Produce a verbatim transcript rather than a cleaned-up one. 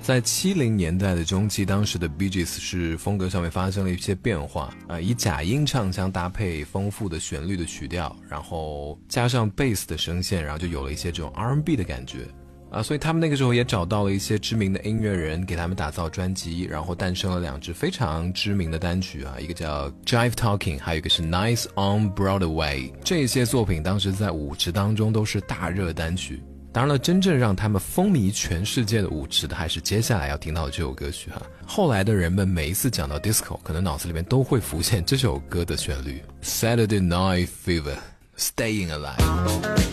在七零年代的中期，当时的 Bee Gees 是风格上面发生了一些变化啊，以假音唱腔搭配丰富的旋律的曲调，然后加上贝斯的声线，然后就有了一些这种 R and B 的感觉啊，所以他们那个时候也找到了一些知名的音乐人给他们打造专辑，然后诞生了两支非常知名的单曲啊，一个叫 Jive Talking， 还有一个是 Nice on Broadway。 这些作品当时在舞池当中都是大热单曲。当然了，真正让他们风靡全世界的舞池的还是接下来要听到的这首歌曲哈。后来的人们每一次讲到 disco， 可能脑子里面都会浮现这首歌的旋律 Saturday Night Fever， Staying Alive。